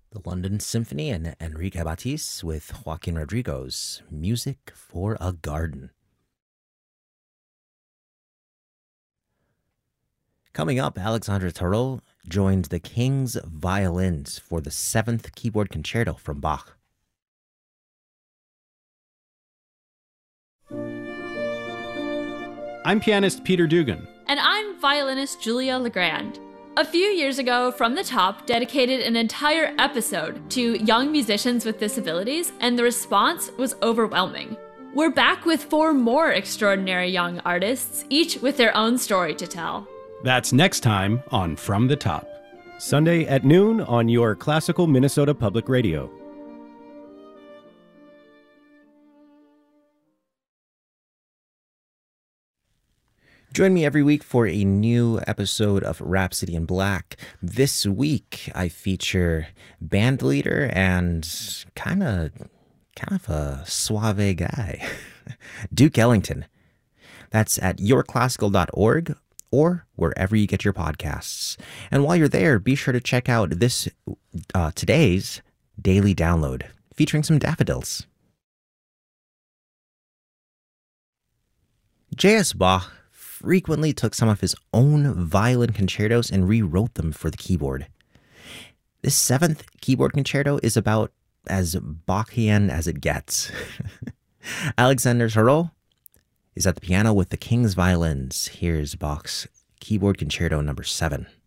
The London Symphony and Enrique Batiste with Joaquin Rodrigo's Music for a Garden. Coming up, Alexandre Tarot joined the King's Violins for the 7th Keyboard Concerto from Bach. I'm pianist Peter Dugan. And I'm violinist Julia Legrand. A few years ago, From the Top dedicated an entire episode to young musicians with disabilities, and the response was overwhelming. We're back with 4 more extraordinary young artists, each with their own story to tell. That's next time on From the Top. Sunday at noon on your classical Minnesota Public Radio. Join me every week for a new episode of Rhapsody in Black. This week, I feature band leader and kind of a suave guy, Duke Ellington. That's at yourclassical.org or wherever you get your podcasts. And while you're there, be sure to check out today's daily download featuring some daffodils. J.S. Bach frequently took some of his own violin concertos and rewrote them for the keyboard. This 7th keyboard concerto is about as Bachian as it gets. Alexandre Tarot is at the piano with the King's Violins. Here's Bach's Keyboard Concerto number 7.